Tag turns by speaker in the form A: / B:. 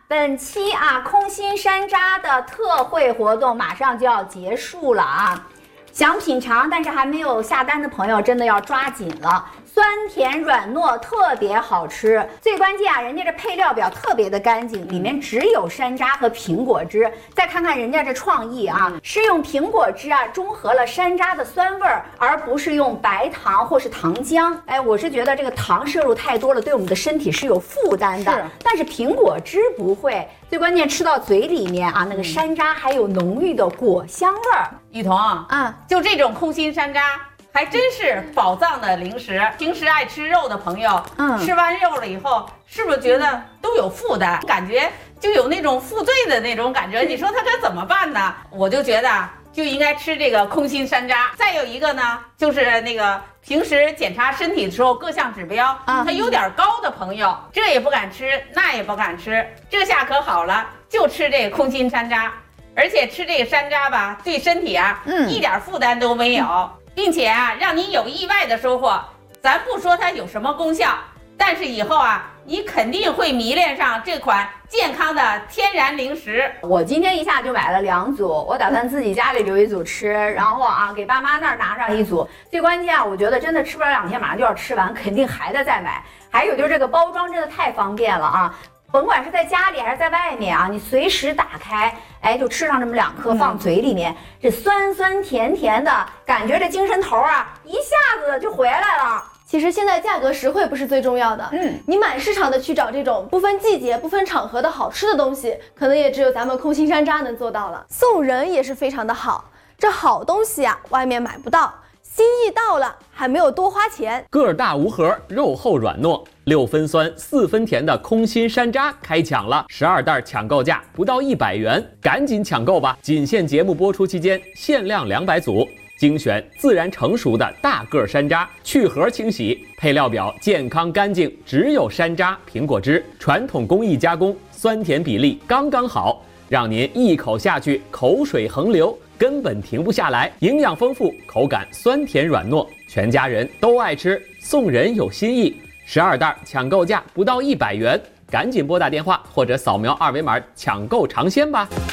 A: 本期空心山楂的特惠活动马上就要结束了啊！想品尝但是还没有下单的朋友，真的要抓紧了。酸甜软糯，特别好吃。最关键人家这配料表特别的干净，里面只有山楂和苹果汁。再看看人家这创意是用苹果汁中和了山楂的酸味儿，而不是用白糖或是糖浆。我是觉得这个糖摄入太多了，对我们的身体是有负担的。但是苹果汁不会。最关键吃到嘴里面那个山楂还有浓郁的果香味儿。
B: 雨桐就这种空心山楂。还真是宝藏的零食。平时爱吃肉的朋友，吃完肉了以后，是不是觉得都有负担？感觉就有那种负罪的那种感觉。你说他该怎么办呢？我就觉得就应该吃这个空心山楂。再有一个呢，就是那个平时检查身体的时候各项指标它有点高的朋友，这也不敢吃，那也不敢吃，这下可好了，就吃这个空心山楂。而且吃这个山楂吧，对身体一点负担都没有。并且让你有意外的收获。咱不说它有什么功效，但是以后你肯定会迷恋上这款健康的天然零食。
A: 我今天一下就买了2组，我打算自己家里留1组吃，然后给爸妈那儿拿上1组。最关键我觉得真的吃不了2天，马上就要吃完，肯定还得再买。还有就是这个包装真的太方便了甭管是在家里还是在外面你随时打开，就吃上这么2颗放嘴里面，这酸酸甜甜的感觉，这精神头一下子就回来了。
C: 其实现在价格实惠不是最重要的，你满市场的去找这种不分季节、不分场合的好吃的东西，可能也只有咱们空心山楂能做到了。送人也是非常的好，这好东西外面买不到。心意到了，还没有多花钱。
D: 个儿大无核，肉厚软糯，6分酸4分甜的空心山楂开抢了，12袋抢购价不到100元，赶紧抢购吧！仅限节目播出期间，限量200组，精选自然成熟的大个山楂，去核清洗，配料表健康干净，只有山楂、苹果汁，传统工艺加工，酸甜比例刚刚好，让您一口下去口水横流。根本停不下来，营养丰富，口感酸甜软糯，全家人都爱吃，送人有新意。12袋抢购价不到100元，赶紧拨打电话或者扫描2维码抢购尝鲜吧。